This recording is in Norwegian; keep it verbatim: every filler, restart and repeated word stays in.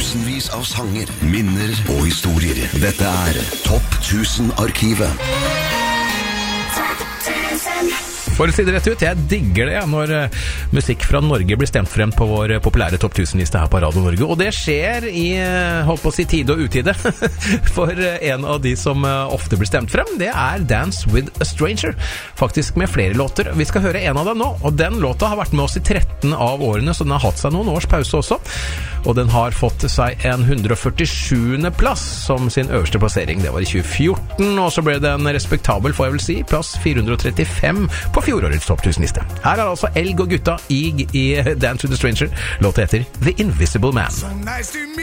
Tusenvis av sanger, minner og historier. Dette er Topp tusen-arkivet. For å si det rett ut, jeg digger det når uh, musikk fra Norge blir stemt frem på vår uh, populære topp tusen-liste her på Radio Norge. Og det skjer i, uh, holdt på å si, tide og utide. For uh, en av de som uh, ofte blir stemt frem, det er Dance with a Stranger. Faktisk med flere låter. Vi skal høre en av dem nå, og den låta har vært med oss i tretten av årene, så den har hatt seg noen års pause også. Og den har fått seg en hundre og førtisjuende plass som sin øverste plassering. Det var i tjue fjorten, og så ble det en respektabel, får jeg vel si, plass fire hundre og trettifem på fjorårets topp tusen-liste. Her er altså Elg og gutta i, i Dance with a Stranger. Låta heter The Invisible Man.